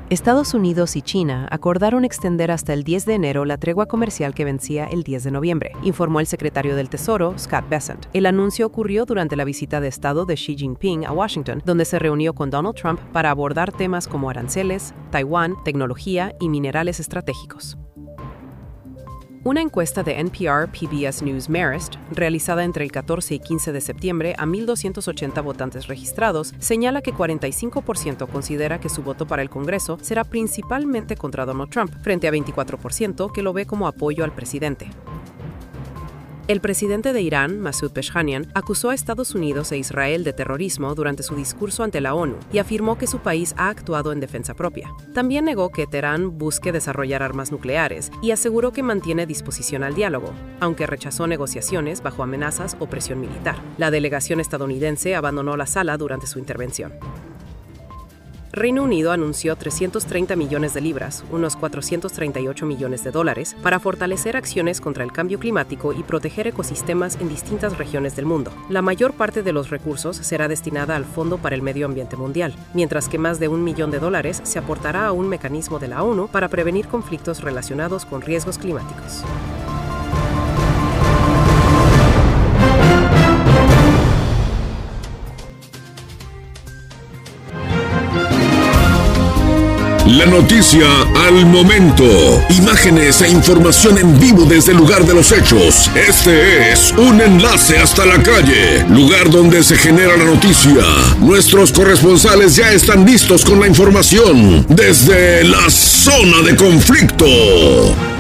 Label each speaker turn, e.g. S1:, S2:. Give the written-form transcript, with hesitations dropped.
S1: Estados Unidos y China acordaron extender hasta el 10 de enero la tregua comercial que vencía el 10 de noviembre, informó el secretario del Tesoro, Scott Bessent. El anuncio ocurrió durante la visita de Estado de Xi Jinping a Washington, donde se reunió con Donald Trump para abordar temas como aranceles, Taiwán, tecnología y minerales estratégicos. Una encuesta de NPR PBS News Marist, realizada entre el 14 y 15 de septiembre a 1,280 votantes registrados, señala que 45% considera que su voto para el Congreso será principalmente contra Donald Trump, frente a 24% que lo ve como apoyo al presidente. El presidente de Irán, Masoud Pezeshkian, acusó a Estados Unidos e Israel de terrorismo durante su discurso ante la ONU y afirmó que su país ha actuado en defensa propia. También negó que Teherán busque desarrollar armas nucleares y aseguró que mantiene disposición al diálogo, aunque rechazó negociaciones bajo amenazas o presión militar. La delegación estadounidense abandonó la sala durante su intervención. Reino Unido anunció 330 millones de libras, unos 438 millones de dólares, para fortalecer acciones contra el cambio climático y proteger ecosistemas en distintas regiones del mundo. La mayor parte de los recursos será destinada al Fondo para el Medio Ambiente Mundial, mientras que más de $1 millón se aportará a un mecanismo de la ONU para prevenir conflictos relacionados con riesgos climáticos.
S2: La noticia al momento. Imágenes e información en vivo desde el lugar de los hechos. Este es un enlace hasta la calle, lugar donde se genera la noticia. Nuestros corresponsales ya están listos con la información desde la zona de conflicto.